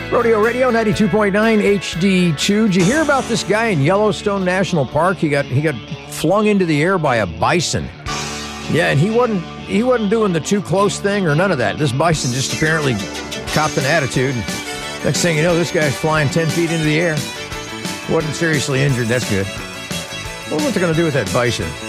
Rodeo Radio 92.9 HD2. Did you hear about this guy in Yellowstone National Park? He got flung into the air by a bison. Yeah, and he wasn't doing the too close thing or none of that. This bison just apparently copped an attitude. Next thing you know, this guy's flying 10 feet into the air. Wasn't seriously injured. That's good. What was it going to do with that bison?